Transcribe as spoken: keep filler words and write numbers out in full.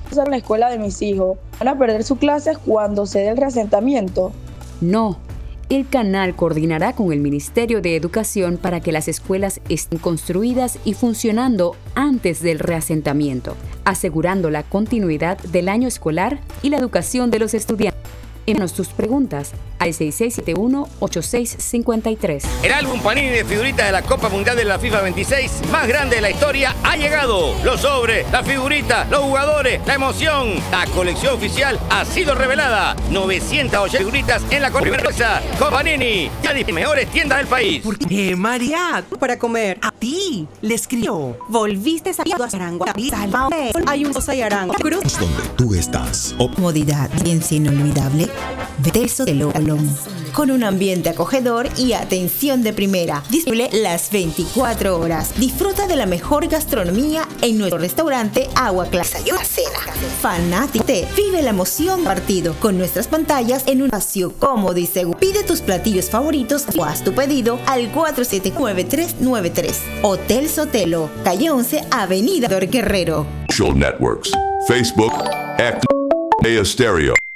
a la escuela de mis hijos. ¿Van a perder sus clases cuando se dé el reasentamiento? No. El canal coordinará con el Ministerio de Educación para que las escuelas estén construidas y funcionando antes del reasentamiento, asegurando la continuidad del año escolar y la educación de los estudiantes. Envíanos tus preguntas al seis seis siete uno, ocho seis cinco tres. El álbum Panini de figuritas de la Copa Mundial de la FIFA veintiséis, más grande de la historia, ha llegado. Los sobres, las figuritas, los jugadores, la emoción. La colección oficial ha sido revelada. novecientas ochenta figuritas en la primera mesa con Panini. Ya de las mejores tiendas del país. ¿Por qué, María? Para comer. A ti, le escribo. Volviste a Arango. Hay un cosa y Arango. Cruz. Donde tú estás. Comodidad, ciencia inolvidable. Telso Telo con un ambiente acogedor y atención de primera. Disponible las veinticuatro horas. Disfruta de la mejor gastronomía en nuestro restaurante Agua Clase y una cena. Fanáticate. Vive la emoción partido con nuestras pantallas en un espacio cómodo y seguro. Pide tus platillos favoritos o haz tu pedido al cuatro siete nueve tres nueve tres. Hotel Sotelo, calle once, Avenida Dor Guerrero. Social Networks. Facebook, X, Stereo.